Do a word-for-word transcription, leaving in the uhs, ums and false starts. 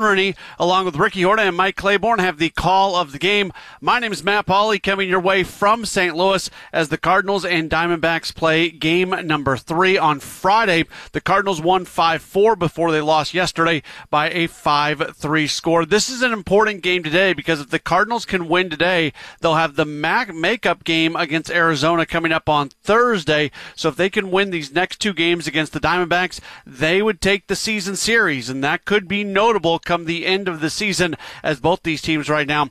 Ernie, along with Ricky Horta and Mike Claiborne, have the call of the game. My name is Matt Pauley, coming your way from Saint Louis as the Cardinals and Diamondbacks play game number three on Friday. The Cardinals won five four before they lost yesterday by a five three score. This is an important game today because if the Cardinals can win today, they'll have the MAC makeup game against Arizona coming up on Thursday. So if they can win these next two games against the Diamondbacks, they would take the season series, and that could be notable come the end of the season, as both these teams right now